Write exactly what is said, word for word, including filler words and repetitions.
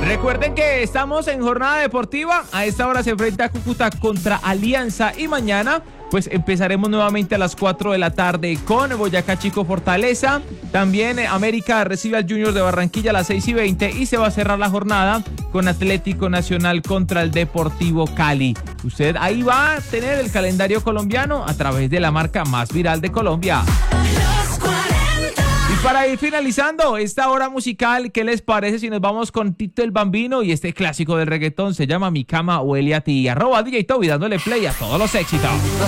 Recuerden que estamos en jornada deportiva. A esta hora se enfrenta Cúcuta contra Alianza y mañana pues empezaremos nuevamente a las cuatro de la tarde con Boyacá Chico Fortaleza. También América recibe al Junior de Barranquilla a las seis y veinte y se va a cerrar la jornada con Atlético Nacional contra el Deportivo Cali. Usted ahí va a tener el calendario colombiano a través de la marca más viral de Colombia. Y para ir finalizando esta hora musical, ¿qué les parece si nos vamos con Tito el Bambino y este clásico del reggaetón se llama Mi Cama Huele a Ti? Arroba D J Toby dándole play a todos los éxitos.